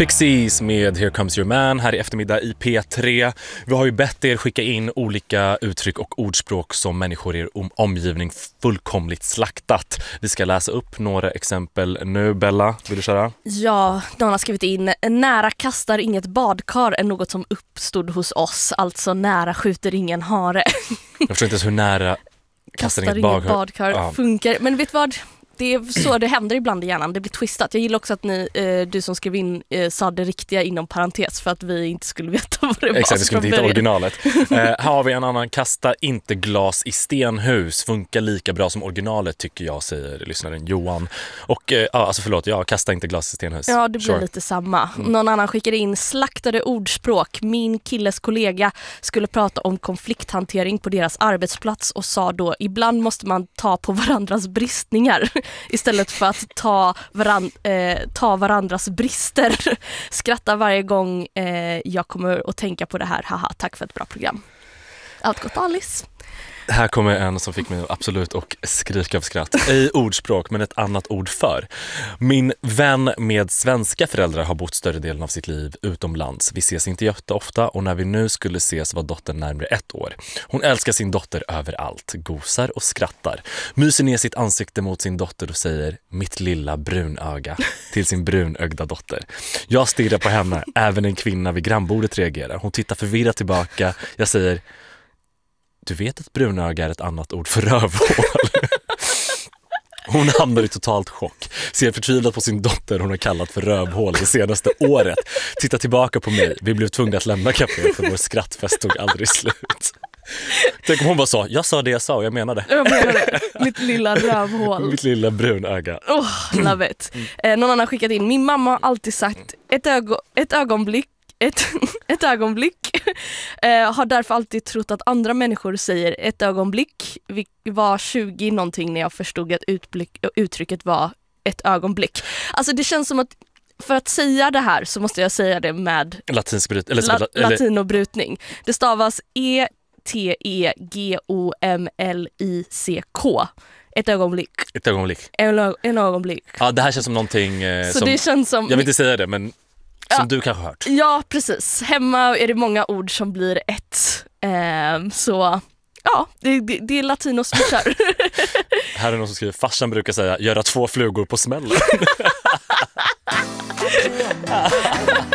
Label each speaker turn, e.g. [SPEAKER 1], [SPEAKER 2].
[SPEAKER 1] Pixies med Here Comes Your Man här i eftermiddag i P3. Vi har ju bett er skicka in olika uttryck och ordspråk som människor i er omgivning fullkomligt slaktat. Vi ska läsa upp några exempel nu. Bella, vill du köra?
[SPEAKER 2] Ja, någon har skrivit in: nära kastar inget badkar är något som uppstod hos oss. Alltså nära skjuter ingen hare.
[SPEAKER 1] Jag förstår inte ens hur nära kastar inget badkar
[SPEAKER 2] funkar. Men vet vad? Det är så det händer ibland i hjärnan. Det blir twistat. Jag gillar också att du som skrev in sa det riktiga inom parentes för att vi inte skulle veta vad det var.
[SPEAKER 1] Exakt, vi skulle inte hitta originalet. Här har vi en annan. Kasta inte glas i stenhus. Funkar lika bra som originalet tycker jag, säger lyssnaren Johan. Och kasta inte glas i stenhus.
[SPEAKER 2] Ja, det blir lite samma. Någon annan skickade in: slaktade ordspråk. Min killes kollega skulle prata om konflikthantering på deras arbetsplats och sa då: ibland måste man ta på varandras bristningar istället för att ta varandras brister. Skratta varje gång jag kommer att tänka på det här. Haha, tack för ett bra program. Allt gott, Alice.
[SPEAKER 1] Här kommer en som fick mig absolut och skrika av skratt. Ej ordspråk, men ett annat ord för. Min vän med svenska föräldrar har bott större delen av sitt liv utomlands. Vi ses inte jätteofta och när vi nu skulle ses var dottern närmare 1 år. Hon älskar sin dotter överallt, gosar och skrattar. Myser ner sitt ansikte mot sin dotter och säger: mitt lilla brunöga, till sin brunögda dotter. Jag stirrar på henne, även en kvinna vid grannbordet reagerar. Hon tittar förvirrat tillbaka. Jag säger: du vet att brunöga är ett annat ord för rövhål. Hon hamnar i totalt chock. Ser förtvivlat på sin dotter hon har kallat för rövhål det senaste året. Tittar tillbaka på mig. Vi blev tvungna att lämna kaféet för vår skrattfest tog aldrig slut. Tänk om hon bara sa: jag sa det jag sa och jag menade.
[SPEAKER 2] Jag menar det. Mitt lilla rövhål.
[SPEAKER 1] Mitt lilla brunöga.
[SPEAKER 2] Love it. Någon annan har skickat in: min mamma har alltid sagt ett ögonblick. Ett ögonblick. Har därför alltid trott att andra människor säger ett ögonblick. Vi var 20 någonting när jag förstod att uttrycket var ett ögonblick. Alltså det känns som att för att säga det här så måste jag säga det med latinobrutning. Det stavas ETEGOMLICK. Ett ögonblick.
[SPEAKER 1] Ett ögonblick.
[SPEAKER 2] En ögonblick.
[SPEAKER 1] Ja, det här känns som någonting som...
[SPEAKER 2] Det känns som...
[SPEAKER 1] Jag vill inte säga det, men... Som du kanske har hört.
[SPEAKER 2] Ja, precis. Hemma är det många ord som blir ett. Så ja, det är latinos som kör.
[SPEAKER 1] Här är någon som skriver: farsan brukar säga: göra 2 flugor på smällen.